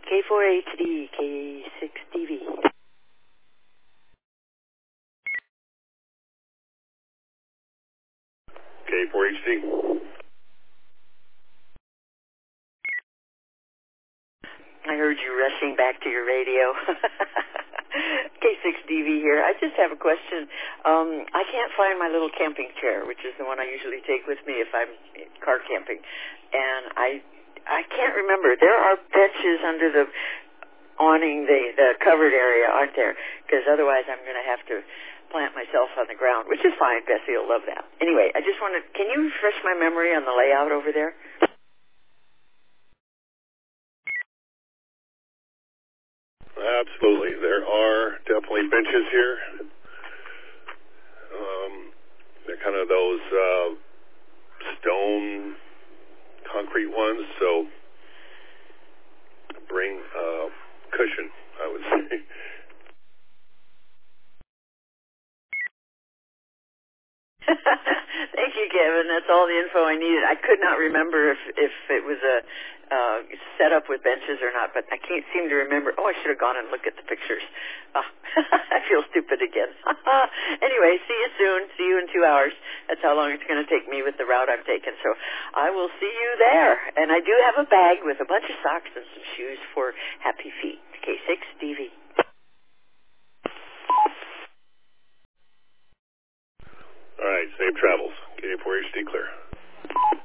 K4HD, K6DV. K4HD. I heard you rushing back to your radio. K6DV here. I just have a question. I can't find my little camping chair, which is the one I usually take with me if I'm car camping. And I can't remember. There are benches under the awning, the covered area, aren't there? Because otherwise I'm going to have to plant myself on the ground, which is fine. Bessie will love that. Anyway, I just wanted, can you refresh my memory on the layout over there? Absolutely. There are definitely benches here. They're kind of those stone, concrete ones, so bring cushion, I would say. Thank you, Kevin. That's all the info I needed. I could not remember if it was a set up with benches or not, but I can't seem to remember. Oh, I should have gone and looked at the pictures. I feel stupid again. Anyway, see you soon. See you in 2 hours. That's how long it's going to take me with the route I'm taking. So I will see you there. And I do have a bag with a bunch of socks and some shoes for happy feet. K6DV. All right, safe travels. K4HD clear.